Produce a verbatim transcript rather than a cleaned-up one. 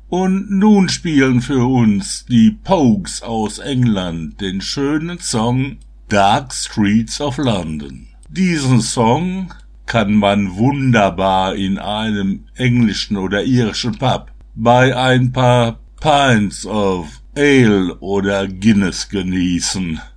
Und nun spielen für uns die Pogues aus England den schönen Song Dark Streets of London. Diesen Song kann man wunderbar in einem englischen oder irischen Pub bei ein paar Pints of Ale oder Guinness genießen.